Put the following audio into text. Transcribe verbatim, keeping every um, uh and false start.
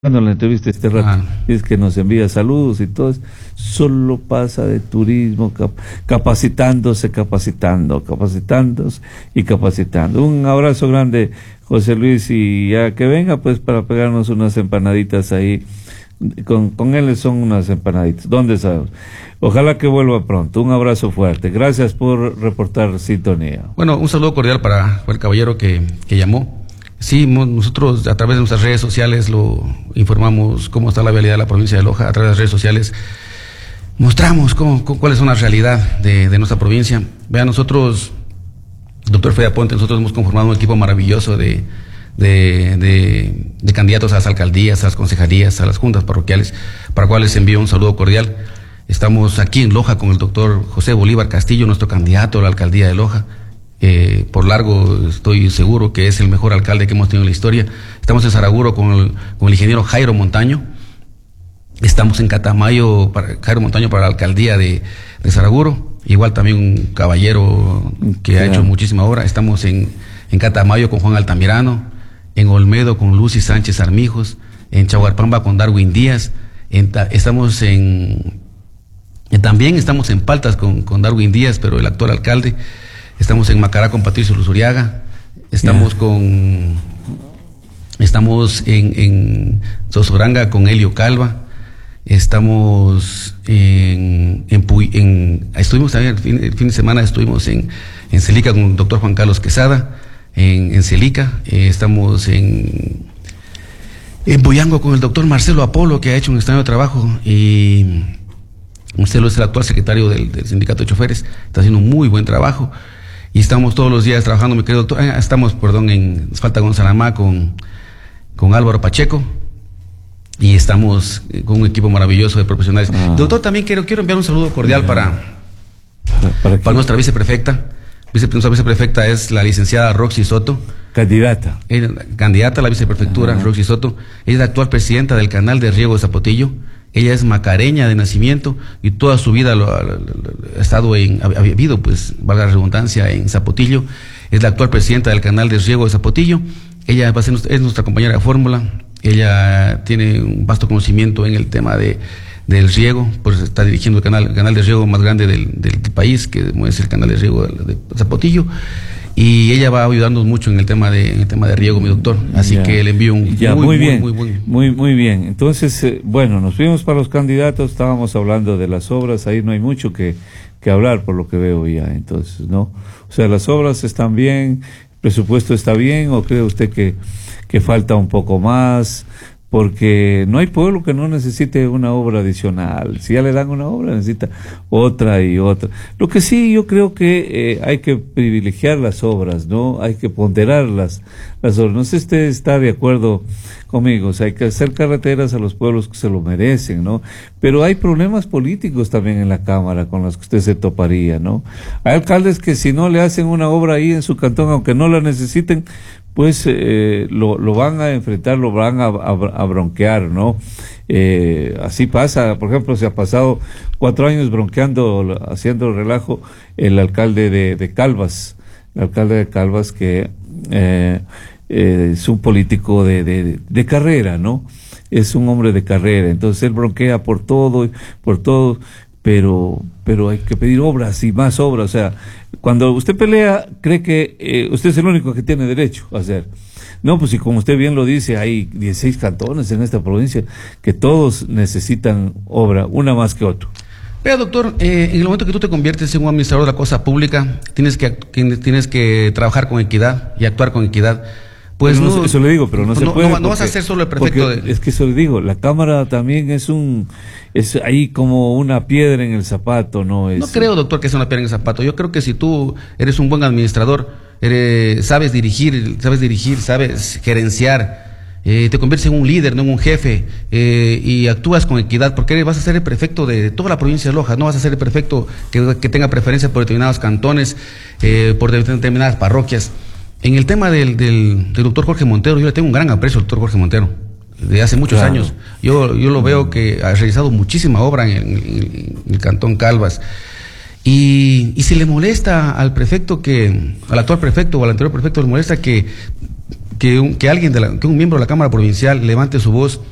Cuando la entrevista este rato, ah. es que nos envía saludos y todo eso, solo pasa de turismo, cap capacitándose, capacitando, capacitándose y capacitando. Un abrazo grande, José Luis, y ya que venga pues para pegarnos unas empanaditas ahí, con, con él son unas empanaditas, ¿dónde sabes? Ojalá que vuelva pronto, un abrazo fuerte, gracias por reportar sintonía. Bueno, un saludo cordial para el caballero que, que llamó. Sí, nosotros a través de nuestras redes sociales lo informamos cómo está la vialidad de la provincia de Loja. A través de las redes sociales mostramos cómo, cómo, cuál es una realidad de, de nuestra provincia. Vean, nosotros, doctor Fede Aponte, nosotros hemos conformado un equipo maravilloso de, de, de, de candidatos a las alcaldías, a las concejalías, a las juntas parroquiales, para cuales envío un saludo cordial. Estamos aquí en Loja con el doctor José Bolívar Castillo, nuestro candidato a la alcaldía de Loja. Eh, por largo estoy seguro que es el mejor alcalde que hemos tenido en la historia. Estamos en Saraguro con el, con el ingeniero Jairo Montaño. Estamos en Catamayo, para, Jairo Montaño para la alcaldía de, de Saraguro. Igual también un caballero que claro. ha hecho muchísima obra. Estamos en, en Catamayo con Juan Altamirano, en Olmedo con Lucy Sánchez Armijos, en Chaguarpamba con Darwin Díaz. En, estamos en, también estamos en Paltas con, con Darwin Díaz, pero el actual alcalde. Estamos en Macará con Patricio Luzuriaga, estamos yeah. con, estamos en, en Sosoranga con Helio Calva, estamos en, en, en estuvimos también el fin, el fin de semana estuvimos en, en Celica con el doctor Juan Carlos Quesada, en, en Celica, eh, estamos en, en Buyango con el doctor Marcelo Apolo, que ha hecho un extraño trabajo, y Marcelo es el actual secretario del, del sindicato de choferes, está haciendo un muy buen trabajo. Y estamos todos los días trabajando, mi querido doctor. Eh, estamos, perdón, en nos falta Gonzalamá con, con Álvaro Pacheco. Y estamos con un equipo maravilloso de profesionales. Ah. Doctor, también quiero, quiero enviar un saludo cordial para, ¿Para, para nuestra viceprefecta. Vice, nuestra viceprefecta es la licenciada Roxy Soto. Candidata. Ella, candidata a la viceprefectura, ah. Roxy Soto. Ella es la actual presidenta del canal de riego de Zapotillo. Ella es macareña de nacimiento y toda su vida lo, lo, lo, lo, ha estado en, ha, ha vivido, pues, valga la redundancia, en Zapotillo. Es la actual presidenta del canal de riego de Zapotillo. Ella va a ser, es nuestra compañera de fórmula. Ella tiene un vasto conocimiento en el tema de, del riego, pues está dirigiendo el canal, el canal de riego más grande del, del país, que es el canal de riego de, de Zapotillo. Y ella va a ayudarnos mucho en el tema de en el tema de riego, mi doctor. Así ya. que le envío un ya, muy, muy bien, muy, muy, muy, muy, muy bien. Entonces, eh, bueno, nos fuimos para los candidatos, estábamos hablando de las obras, ahí no hay mucho que, que hablar por lo que veo ya, entonces, ¿no? O sea, las obras están bien, el presupuesto está bien, ¿o cree usted que, que falta un poco más? Porque no hay pueblo que no necesite una obra adicional. Si ya le dan una obra, necesita otra y otra. Lo que sí, yo creo que eh, hay que privilegiar las obras, ¿no? Hay que ponderar las, las obras. No sé si usted está de acuerdo conmigo. O sea, hay que hacer carreteras a los pueblos que se lo merecen, ¿no? Pero hay problemas políticos también en la Cámara con los que usted se toparía, ¿no? Hay alcaldes que si no le hacen una obra ahí en su cantón, aunque no la necesiten, pues eh, lo, lo van a enfrentar, lo van a, a, a bronquear, ¿no? Eh, así pasa, por ejemplo, se ha pasado cuatro años bronqueando, haciendo relajo el alcalde de, de Calvas, el alcalde de Calvas que eh, eh, es un político de, de, de carrera, ¿no? Es un hombre de carrera, entonces él bronquea por todo, por todo, pero pero hay que pedir obras y más obras. O sea, cuando usted pelea, cree que eh, usted es el único que tiene derecho a hacer. No, pues y como usted bien lo dice, hay dieciséis cantones en esta provincia que todos necesitan obra, una más que otro. Pero doctor, eh, en el momento que tú te conviertes en un administrador de la cosa pública, tienes que tienes que trabajar con equidad y actuar con equidad. Pues no, no, eso le digo, pero no, no se puede. No, no vas a ser solo el prefecto de... Es que eso le digo, la Cámara también es un, es ahí como una piedra en el zapato, ¿no? Es, no creo, doctor, que sea una piedra en el zapato. Yo creo que si tú eres un buen administrador, eres, sabes dirigir, sabes dirigir, sabes gerenciar, eh, te conviertes en un líder, no en un jefe, eh, y actúas con equidad, porque vas a ser el prefecto de toda la provincia de Loja, no vas a ser el prefecto que, que tenga preferencia por determinados cantones, eh, por determinadas parroquias. En el tema del, del, del doctor Jorge Montero, yo le tengo un gran aprecio al doctor Jorge Montero, de hace muchos claro. años. Yo, yo lo veo que ha realizado muchísima obra en, en, en el cantón Calvas. Y, y si le molesta al prefecto, que al actual prefecto o al anterior prefecto, le molesta que, que, un, que alguien, de la, que un miembro de la Cámara Provincial levante su voz